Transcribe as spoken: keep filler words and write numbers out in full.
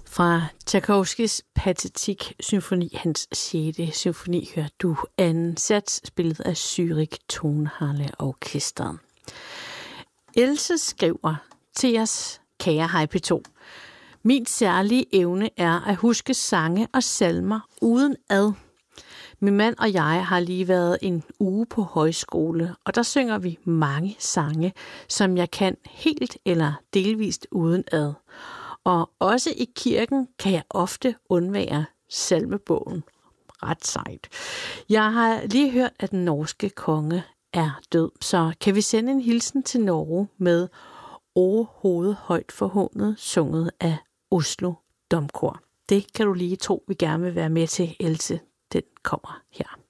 Fra Tchaikovskys Pathetique-symfoni, hans sjette symfoni, hører du anden sats, spillet af Zürich Tonhalle Orkester. Else skriver til os, kære Hej P to. Min særlige evne er at huske sange og salmer uden ad. Min mand og jeg har lige været en uge på højskole, og der synger vi mange sange, som jeg kan helt eller delvist uden ad. Og også i kirken kan jeg ofte undvære salmebogen. Ret sejt. Jeg har lige hørt, at den norske konge er død, så kan vi sende en hilsen til Norge med O hovedet højt forhånet, sunget af Oslo Domkor. Det kan du lige tro, vi gerne vil være med til, Else. Den kommer her.